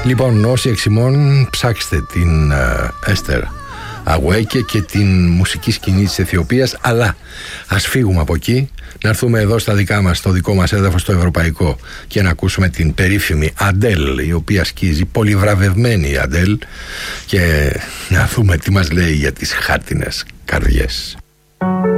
Λοιπόν, όσοι εξημών ψάξτε την Έστερ Αγουέκε και την μουσική σκηνή της Αιθιοπίας, αλλά ας φύγουμε από εκεί, να έρθουμε εδώ στα δικά μας, στο δικό μας έδαφος, το ευρωπαϊκό, και να ακούσουμε την περίφημη Αντέλ, η οποία σκίζει, πολυβραβευμένη η Αντέλ, και να δούμε τι μας λέει για τις χάρτινες καρδιές.